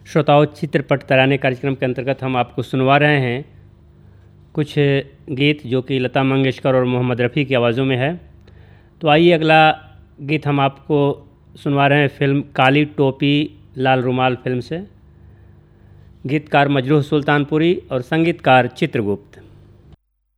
श्रोताओं, चित्रपट तराने कार्यक्रम के अंतर्गत हम आपको सुनवा रहे हैं कुछ गीत जो कि लता मंगेशकर और मोहम्मद रफ़ी की आवाज़ों में है। तो आइए अगला गीत हम आपको सुनवा रहे हैं फिल्म काली टोपी लाल रुमाल फिल्म से। गीतकार मजरूह सुल्तानपुरी और संगीतकार चित्रगुप्त।